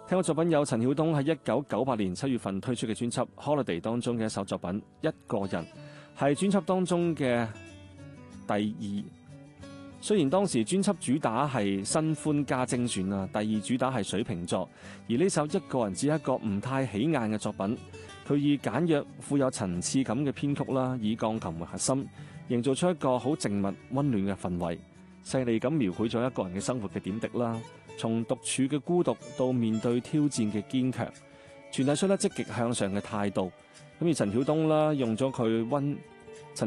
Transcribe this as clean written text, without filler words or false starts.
聽過作品有陳曉東喺1998年7月份推出嘅專輯《Holiday》當中嘅一首作品《一個人》，係專輯當中嘅第二。雖然當時專輯主打係新歡加精選啊，第二主打係水瓶座，而呢首《一個人》只係一個唔太起眼嘅作品。佢以簡約富有層次感嘅編曲啦，以鋼琴為核心，營造出一個好靜謐溫暖嘅氛圍，細膩咁描繪咗一個人嘅生活嘅點滴啦。從獨處嘅孤獨到面對挑戰嘅堅強，傳遞出咧積極向上嘅態度。咁而陳曉東啦，用咗佢溫